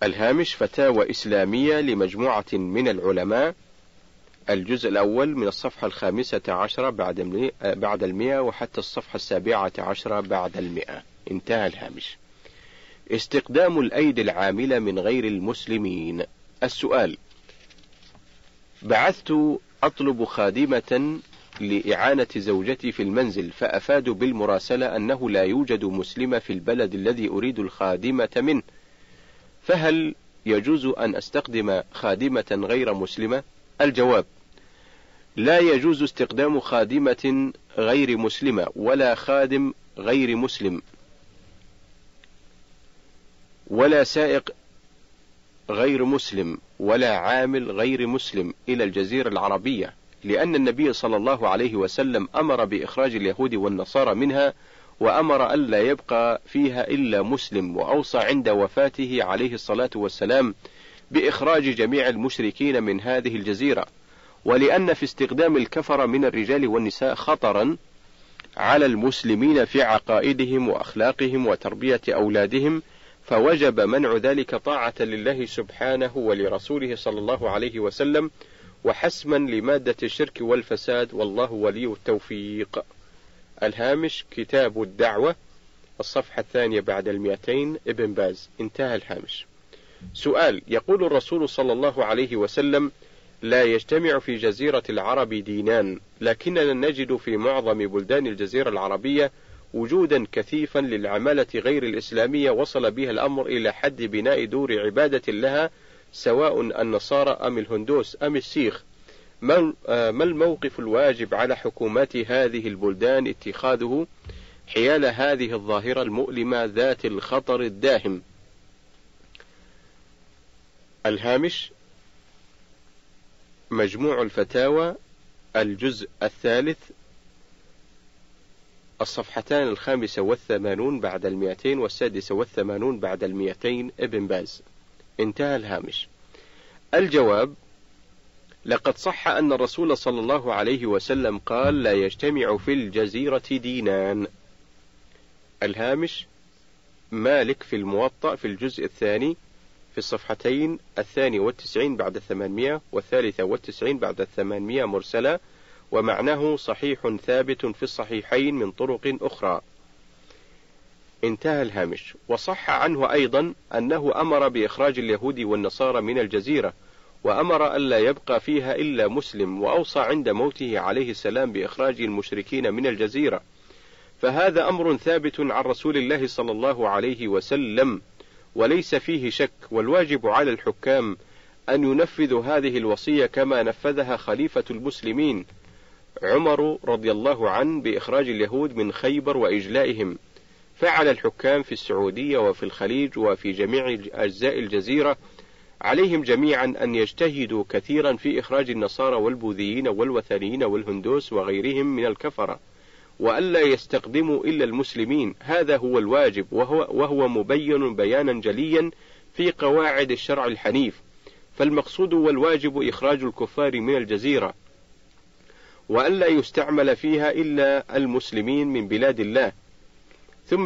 الهامش: فتاوى إسلامية لمجموعة من العلماء، الجزء الأول من الصفحة 15 بعد 100 وحتى الصفحة 17 بعد 100. انتهى الهامش. استقدام الأيدي العاملة من غير المسلمين. السؤال: بعثت أطلب خادمة لإعانة زوجتي في المنزل، فأفاد بالمراسلة أنه لا يوجد مسلمة في البلد الذي أريد الخادمة منه، فهل يجوز أن أستخدم خادمة غير مسلمة؟ الجواب: لا يجوز استخدام خادمة غير مسلمة ولا خادم غير مسلم ولا سائق غير مسلم ولا عامل غير مسلم إلى الجزيرة العربية، لأن النبي صلى الله عليه وسلم أمر بإخراج اليهود والنصارى منها، وأمر ألا يبقى فيها إلا مسلم، وأوصى عند وفاته عليه الصلاة والسلام بإخراج جميع المشركين من هذه الجزيرة، ولأن في استخدام الكفر من الرجال والنساء خطرا على المسلمين في عقائدهم وأخلاقهم وتربية أولادهم، فوجب منع ذلك طاعة لله سبحانه ولرسوله صلى الله عليه وسلم، وحسما لمادة الشرك والفساد، والله ولي التوفيق. الهامش: كتاب الدعوة، الصفحة 2 بعد 200، ابن باز. انتهى الهامش. سؤال: يقول الرسول صلى الله عليه وسلم: لا يجتمع في جزيرة العرب دينان، لكننا نجد في معظم بلدان الجزيرة العربية وجودا كثيفا للعمالة غير الإسلامية، وصل بها الأمر إلى حد بناء دور عبادة لها، سواء النصارى أم الهندوس أم السيخ. ما الموقف الواجب على حكومات هذه البلدان اتخاذه حيال هذه الظاهرة المؤلمة ذات الخطر الداهم؟ الهامش: مجموع الفتاوى، الجزء الثالث، الصفحتان 85 بعد 200 و86 بعد 200، ابن باز. انتهى الهامش. الجواب: لقد صح أن الرسول صلى الله عليه وسلم قال: لا يجتمع في الجزيرة دينان. الهامش: مالك في الموطأ في الجزء الثاني في الصفحتين 92 بعد 800 و93 بعد 800 مرسلة، ومعناه صحيح ثابت في الصحيحين من طرق أخرى. انتهى الهامش. وصح عنه أيضا أنه أمر بإخراج اليهود والنصارى من الجزيرة، وأمر ألا يبقى فيها إلا مسلم، وأوصى عند موته عليه السلام بإخراج المشركين من الجزيرة، فهذا أمر ثابت عن رسول الله صلى الله عليه وسلم وليس فيه شك، والواجب على الحكام أن ينفذوا هذه الوصية كما نفذها خليفة المسلمين عمر رضي الله عنه بإخراج اليهود من خيبر وإجلائهم. فعل الحكام في السعودية وفي الخليج وفي جميع أجزاء الجزيرة، عليهم جميعا أن يجتهدوا كثيرا في إخراج النصارى والبوذيين والوثنيين والهندوس وغيرهم من الكفرة، وألا يستخدموا إلا المسلمين. هذا هو الواجب، وهو مبين بيانا جليا في قواعد الشرع الحنيف. فالمقصود والواجب إخراج الكفار من الجزيرة، وألا يستعمل فيها إلا المسلمين من بلاد الله. ثم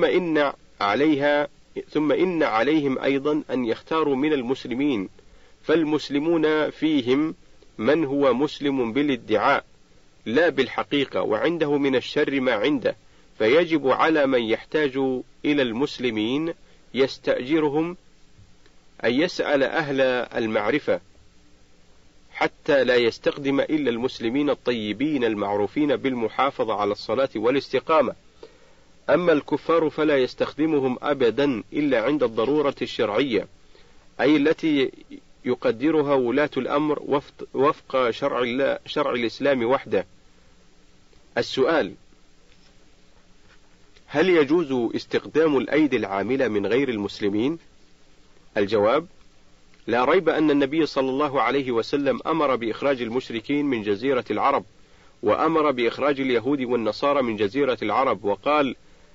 إن عليهم أيضا أن يختاروا من المسلمين، فالمسلمون فيهم من هو مسلم بالادعاء لا بالحقيقة، وعنده من الشر ما عنده، فيجب على من يحتاج إلى المسلمين يستأجرهم أن يسأل أهل المعرفة حتى لا يستخدم إلا المسلمين الطيبين المعروفين بالمحافظة على الصلاة والاستقامة. أما الكفار فلا يستخدمهم أبدا إلا عند الضرورة الشرعية، أي التي يقدرها ولاة الأمر وفق شرع الإسلام وحده. السؤال: هل يجوز استخدام الأيدي العاملة من غير المسلمين؟ الجواب: لا ريب أن النبي صلى الله عليه وسلم أمر بإخراج المشركين من جزيرة العرب، وأمر بإخراج اليهود والنصارى من جزيرة العرب، وقال: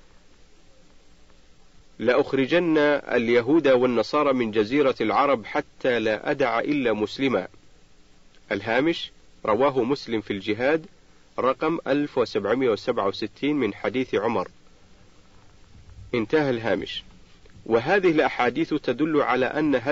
لأخرجن اليهود والنصارى من جزيرة العرب حتى لا أدع إلا مسلما. الهامش: رواه مسلم في الجهاد رقم 1767 من حديث عمر. انتهى الهامش. وهذه الأحاديث تدل على أن